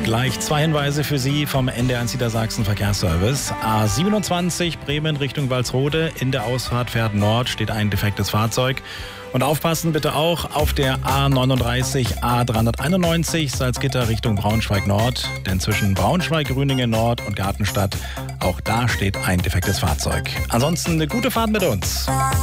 Gleich 2 Hinweise für Sie vom NDR1 Niedersachsen Verkehrsservice. A27 Bremen Richtung Walsrode. In der Ausfahrt Pferd Nord steht ein defektes Fahrzeug. Und aufpassen bitte auch auf der A39 A391 Salzgitter Richtung Braunschweig Nord. Denn zwischen Braunschweig, Grüningen Nord und Gartenstadt, auch da steht ein defektes Fahrzeug. Ansonsten eine gute Fahrt mit uns.